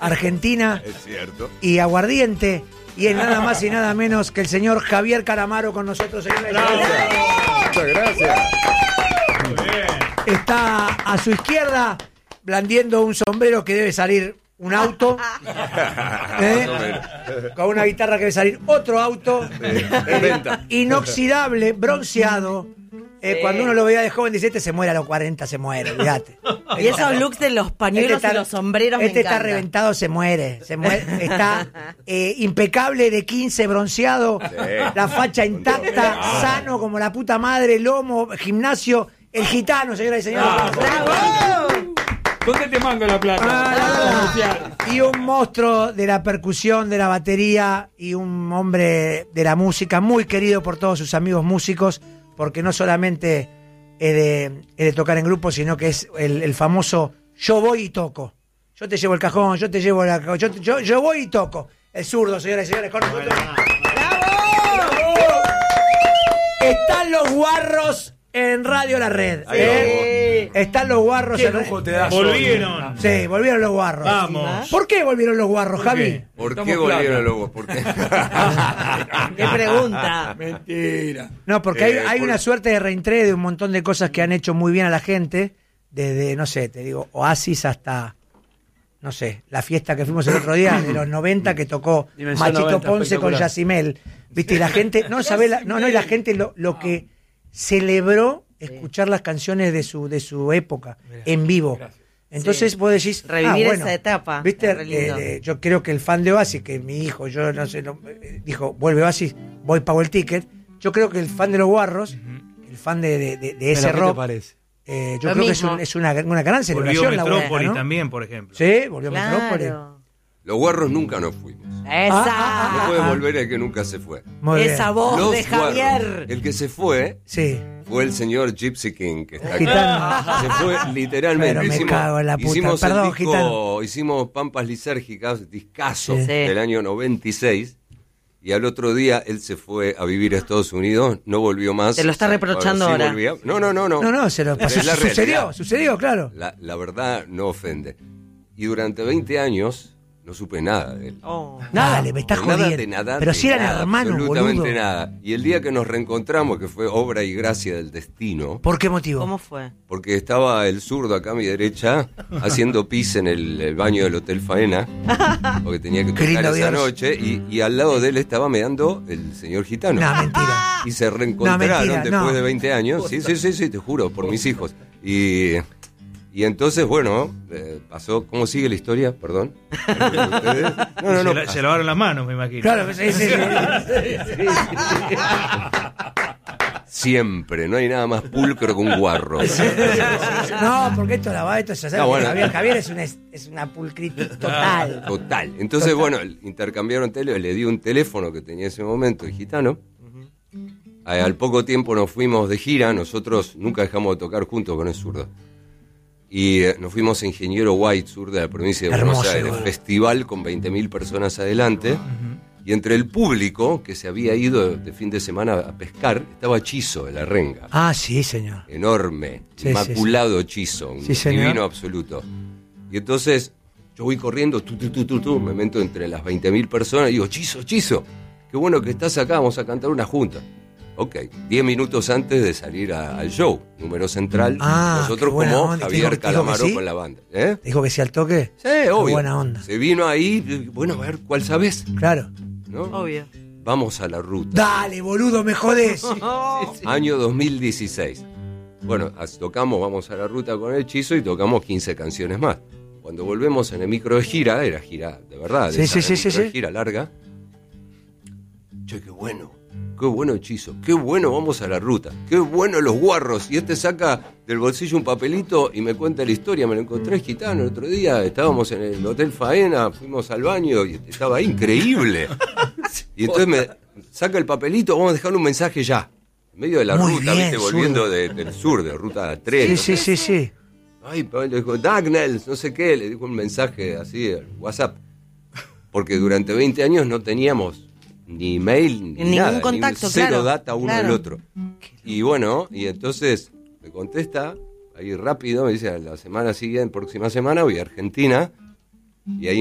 Argentina. Es cierto. Y aguardiente. Y es nada más y nada menos que el señor Javier Calamaro con nosotros. Muchas gracias. Está a su izquierda blandiendo un sombrero que debe salir un auto. Con una guitarra que debe salir otro auto. Inoxidable, bronceado. Cuando uno lo veía de joven, dice, se muere a los 40, se muere, olvídate. Y esos looks de los pañuelos y los sombreros me está reventado, se muere. Está impecable de 15, bronceado, la facha intacta, sano como la puta madre, lomo, gimnasio, el gitano, señoras y señores. ¡Bravo! ¿Dónde te mando la plata? Y un monstruo de la percusión, de la batería, y un hombre de la música, muy querido por todos sus amigos músicos, porque no solamente es de tocar en grupo, sino que es el famoso yo voy y toco. Yo te llevo el cajón, yo te llevo yo voy y toco. El zurdo, señoras y señores, con nosotros. ¡Bravo! Están los guarros en Radio La Red. Están los guarros ¿Qué en lujo te da? Volvieron. Sí, volvieron los guarros. Vamos. ¿Por qué volvieron los guarros, Javi? ¿Por qué volvieron los guarros? ¿Por qué? ¿Qué pregunta? Mentira. No, porque hay una suerte de reentré de un montón de cosas que han hecho muy bien a la gente, desde, no sé, te digo, Oasis hasta, no sé, la fiesta que fuimos el otro día de los 90 que tocó Dimensión Machito 90, Ponce con Yacimel. ¿Viste? Y la gente, y la gente lo que celebró escuchar las canciones de su época en vivo. Entonces vos decís, revivir bueno, esa etapa. ¿viste? Yo creo que el fan de Oasis, que mi hijo, yo no sé, dijo, vuelve Oasis, voy, pago el ticket. Yo creo que el fan de los guarros, el fan de ese rock, ¿qué te parece? yo creo que es una gran celebración. Volvió Metrópolis vuelta, ¿no? también, por ejemplo. Sí, volvió Metrópolis. Los guarros nunca nos fuimos. Esa. No puede volver el que nunca se fue. Muy bien. Esa voz Los de Javier. guarros. El que se fue Sí. fue el señor Gypsy King, que está Gitano. acá. Se fue literalmente. Pero me cago en la puta. Hicimos Perdón, el disco, Gitano. hicimos Pampas Lisérgicas, discazo Sí. del año 96. Y al otro día él se fue a vivir a Estados Unidos, no volvió más. Te lo está reprochando Bueno, sí ahora. volvía. No. No, se lo pasó. Es la realidad. Sucedió, claro. La verdad no ofende. Y durante 20 años no supe nada de él. Dale, me estás jodiendo. Nada, pero si eran nada, hermanos, absolutamente boludo. nada. Y el día que nos reencontramos, que fue obra y gracia del destino, ¿Por qué motivo? ¿Cómo fue? porque estaba el zurdo acá a mi derecha haciendo pis en el baño del Hotel Faena, porque tenía que Qué lindo tocar esa Dios. noche, y al lado de él estaba meando el señor Gitano. No, mentira. Y se reencontraron mentira, después no. de 20 años. Sí, te juro, por mis hijos. Y entonces, bueno, pasó. ¿Cómo sigue la historia? Perdón. No. Se lavaron las manos, me imagino. Claro, sí. Siempre, no hay nada más pulcro que un guarro. No, porque esto se hace. No, bueno. Javier es una pulcritud total. Total. Entonces, bueno, intercambiaron le di un teléfono que tenía en ese momento el Gitano. Al poco tiempo nos fuimos de gira. Nosotros nunca dejamos de tocar juntos con el zurdo. Y nos fuimos a Ingeniero White, sur de la provincia de Buenos Aires, boludo. festival con 20.000 personas adelante. Y entre el público que se había ido de fin de semana a pescar, estaba Chizo de la Renga. Ah, sí, señor. Enorme, Sí, inmaculado Chizo, un Sí, señor. divino absoluto. Y entonces yo voy corriendo, me meto entre las 20.000 personas y digo, Chizo, qué bueno que estás acá, vamos a cantar una junta. Ok, 10 minutos antes de salir al show, número central, nosotros qué buena como onda. Javier ¿Dijo que Calamaro sí? con la banda. ¿Eh? ¿Dijo que sí al toque? Sí, obvio. Qué buena onda. Se vino ahí, bueno, a ver, ¿cuál sabes? Claro. ¿No? Obvio. Vamos a la ruta. Dale, boludo, me jodés. Año 2016. Bueno, tocamos Vamos a la ruta con el Chizo y tocamos 15 canciones más. Cuando volvemos en el micro de gira, era gira de verdad, Sí, sí. gira larga. Che, qué bueno Chizo, qué bueno Vamos a la ruta, qué bueno los guarros. Y saca del bolsillo un papelito y me cuenta la historia. Me lo encontré Gitano el otro día, estábamos en el Hotel Faena, fuimos al baño y estaba increíble. Y entonces me saca el papelito, vamos a dejarle un mensaje ya. En medio de la Muy ruta, bien, ¿viste? Volviendo del sur, de ruta 3. Sí. Ay, le dijo, Dagnells, no sé qué, le dijo un mensaje así, WhatsApp. Porque durante 20 años no teníamos ni mail, ni ningún nada, contacto, cero claro, data uno claro. del otro. Y bueno, y entonces me contesta ahí rápido, me dice, la semana siguiente, próxima semana voy a Argentina, y ahí